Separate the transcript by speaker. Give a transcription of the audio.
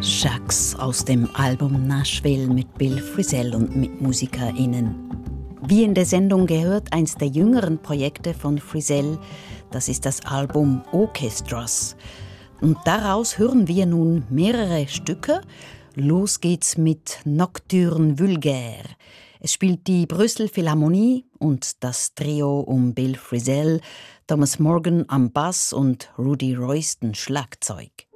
Speaker 1: Shax aus dem Album Nashville mit Bill Frisell und mit MusikerInnen. Wie in der Sendung gehört, eins der jüngeren Projekte von Frisell, das ist das Album Orchestras. Und daraus hören wir nun mehrere Stücke. Los geht's mit Nocturne Vulgaire. Es spielt die Brüssel Philharmonie und das Trio um Bill Frisell, Thomas Morgan am Bass und Rudy Royston Schlagzeug.